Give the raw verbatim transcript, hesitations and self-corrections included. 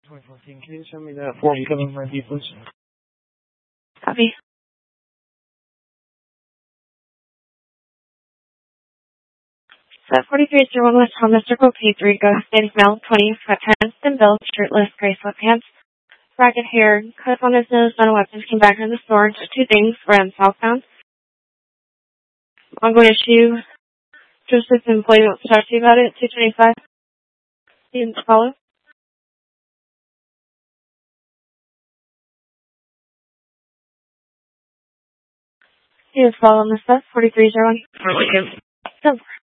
twenty fourteen. Can you send me that form covering my D, please? Copy. Set forty-three zero one West Honda Circle P three, go standing male, twenty, sweatpants, thin build, shirtless, gray sweatpants, ragged hair, cuts on his nose, no weapons, came back in the store, just two things, ran southbound. Ongoing issue, Joseph employee wants to talk to you about it, two twenty-five. You didn't follow? You didn't follow on this stuff, forty-three zero one.